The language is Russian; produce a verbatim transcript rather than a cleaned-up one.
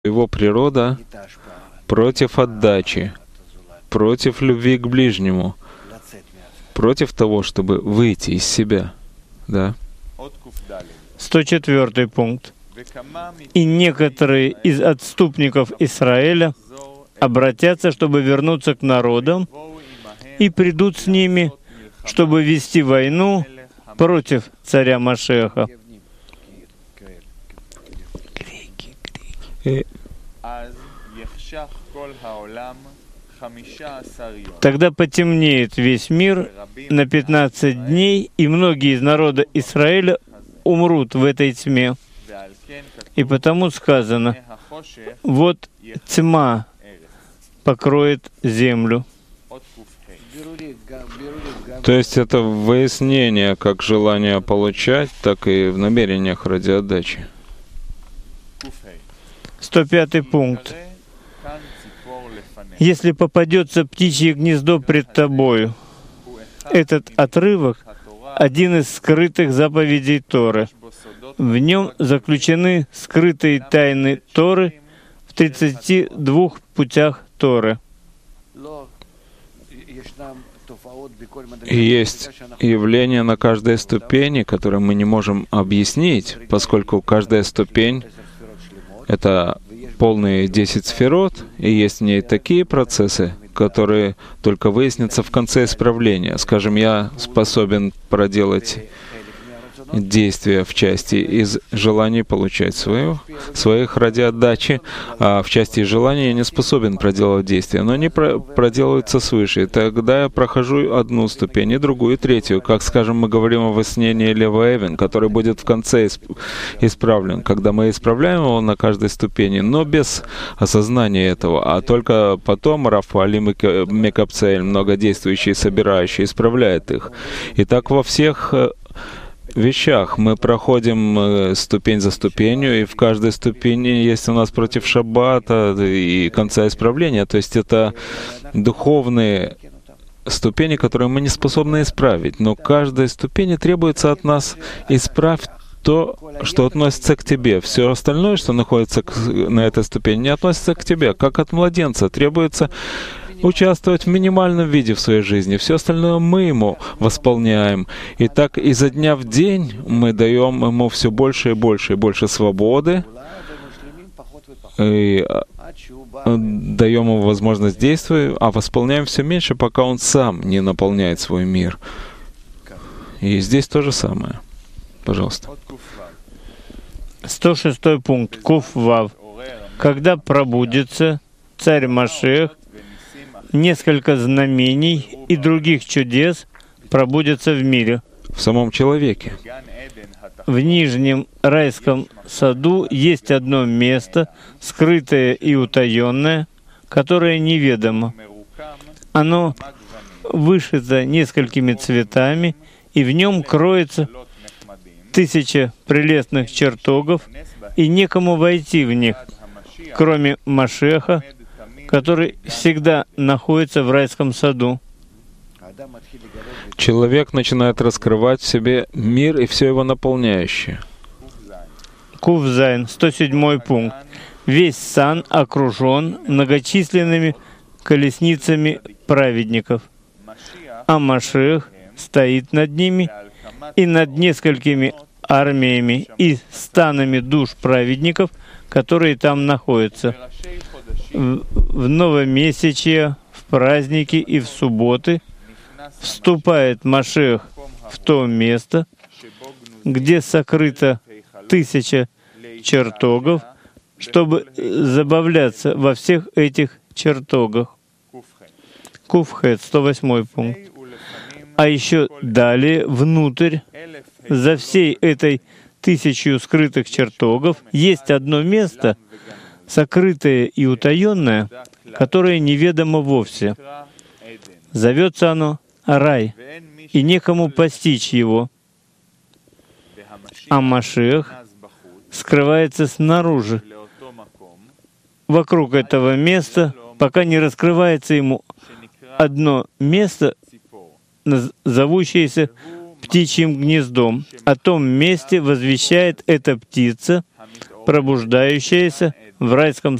Его природа против отдачи, против любви к ближнему, против того, чтобы выйти из себя. Да. сто четвёртый пункт. «И некоторые из отступников Израиля обратятся, чтобы вернуться к народам, и придут с ними, чтобы вести войну против царя Машеха». И «Тогда потемнеет весь мир на пятнадцать дней, и многие из народа Израиля умрут в этой тьме. И потому сказано: вот тьма покроет землю». То есть это выяснение как желания получать, так и в намерениях ради отдачи. сто пятый пункт. «Если попадется птичье гнездо пред тобою». Этот отрывок — один из скрытых заповедей Торы. В нем заключены скрытые тайны Торы в тридцати двух путях Торы. И есть явления на каждой ступени, которые мы не можем объяснить, поскольку каждая ступень — это полные десять сферот, и есть в ней такие процессы, которые только выяснятся в конце исправления. Скажем, я способен проделать действия в части из желаний получать свое, своих ради отдачи, а в части из желаний я не способен проделать действия, но они про проделываются свыше. И тогда я прохожу одну ступень, и другую, и третью. Как, скажем, мы говорим о выяснении Лева Эвен, который будет в конце исп исправлен, когда мы исправляем его на каждой ступени, но без осознания этого, а только потом Рафаэль Мекапцель, многодействующий, собирающий, исправляет их. И так во всех вещах мы проходим ступень за ступенью, и в каждой ступени есть у нас против шаббата и конца исправления. То есть это духовные ступени, которые мы не способны исправить. Но каждой ступени требуется от нас исправить то, что относится к тебе. Все остальное, что находится на этой ступени, не относится к тебе. Как от младенца требуется участвовать в минимальном виде в своей жизни. Все остальное мы ему восполняем. И так изо дня в день мы даем ему все больше и больше и больше свободы, и даем ему возможность действовать, а восполняем все меньше, пока он сам не наполняет свой мир. И здесь то же самое. Пожалуйста. сто шестой пункт. Куф Вав. «Когда пробудится царь Машех, несколько знамений и других чудес пробудятся в мире». В самом человеке. В Нижнем райском саду есть одно место, скрытое и утаенное, которое неведомо. Оно вышито несколькими цветами, и в нем кроется тысяча прелестных чертогов, и некому войти в них, кроме Машеха, который всегда находится в райском саду. Человек начинает раскрывать в себе мир и все его наполняющее. Кув Зайн, сто седьмой пункт. «Весь сан окружен многочисленными колесницами праведников, а Машех стоит над ними и над несколькими армиями и станами душ праведников, которые там находятся. В, в новомесячье, в праздники и в субботы вступает Машех в то место, где сокрыто тысяча чертогов, чтобы забавляться во всех этих чертогах». Куфхет, сто восьмой пункт. «А еще далее, внутрь, за всей этой тысячью скрытых чертогов, есть одно место, сокрытое и утаенное, которое неведомо вовсе. Зовется оно рай, и некому постичь его. А Машех скрывается снаружи, вокруг этого места, пока не раскрывается ему одно место, зовущееся птичьим гнездом. О том месте возвещает эта птица, пробуждающаяся в райском